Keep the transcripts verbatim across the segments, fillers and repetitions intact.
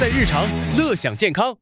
在日常，乐享健康。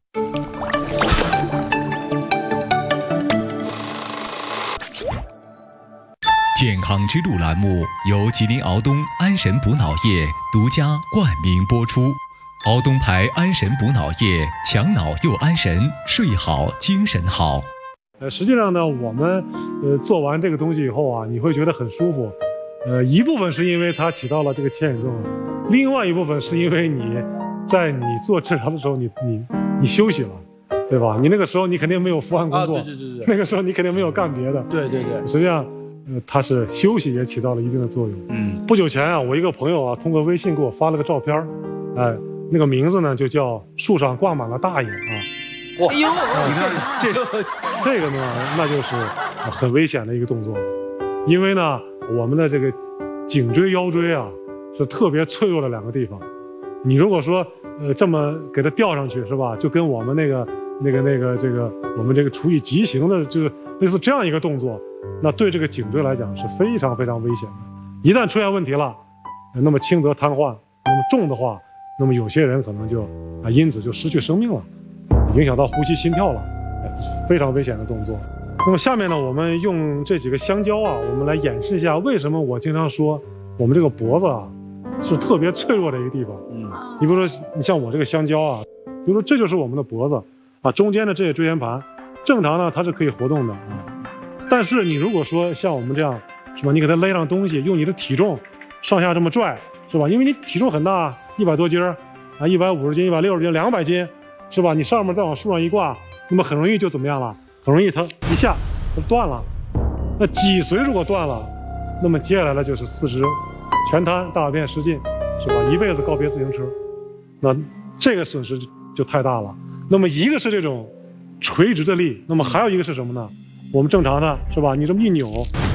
健康之路栏目由吉林敖东安神补脑液独家冠名播出。敖东牌安神补脑液，强脑又安神，睡好精神好。 呃，实际上呢，我们呃做完这个东西以后啊，你会觉得很舒服。呃，一部分是因为它起到了这个牵引作用，另外一部分是因为你在你做治疗的时候，你你你休息了，对吧？你那个时候你肯定没有伏案工作， 啊、对对对对， 那个时候你肯定没有干别的， 对对对。 实际上，呃，它是休息也起到了一定的作用。嗯，不久前啊，我一个朋友啊，通过微信给我发了个照片，哎、呃，那个名字呢就叫树上挂满了大爷啊。 哇，哎呦，你看这个这个呢，那就是很危险的一个动作了，因为呢，我们的这个颈椎、腰椎啊是特别脆弱的两个地方。你如果说呃这么给它吊上去，是吧？就跟我们那个那个那个这个我们这个处以极刑的，就是类似这样一个动作，那对这个颈椎来讲是非常非常危险的。一旦出现问题了，那么轻则瘫痪，那么重的话，那么有些人可能就啊因此就失去生命了。影响到呼吸心跳了，非常危险的动作。那么下面呢，我们用这几个香蕉啊，我们来演示一下为什么我经常说我们这个脖子啊是特别脆弱的一个地方。嗯，你比如说，你像我这个香蕉啊，比如说这就是我们的脖子啊，中间的这些椎间盘，正常呢它是可以活动的啊。但是你如果说像我们这样，是吧？你给它勒上东西，用你的体重上下这么拽，是吧？因为你体重很大，一百多斤儿啊，一百五十斤、一百六十斤、两百斤。是吧？你上面再往树上一挂，那么很容易就怎么样了？很容易它一下就断了。那脊髓如果断了，那么接下来的就是四肢全瘫、大小便失禁，是吧？一辈子告别自行车，那这个损失就太大了。那么一个是这种垂直的力，那么还有一个是什么呢？我们正常的是吧？你这么一扭，